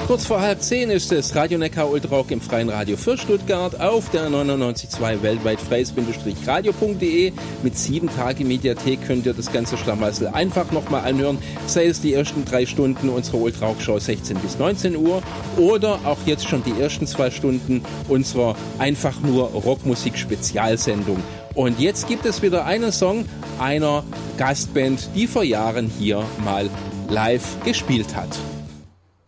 Kurz vor 9:30 ist es Radio Neckar Ultrarock im Freien Radio für Stuttgart auf der 99.2 weltweit freies-radio.de. Mit 7 Tage Mediathek könnt ihr das ganze Schlamassel einfach nochmal anhören. Sei es die ersten 3 Stunden unserer Ultrarock-Show 16 bis 19 Uhr oder auch jetzt schon die ersten 2 Stunden unserer einfach nur Rockmusik-Spezialsendung. Und jetzt gibt es wieder einen Song einer Gastband, die vor Jahren hier mal live gespielt hat.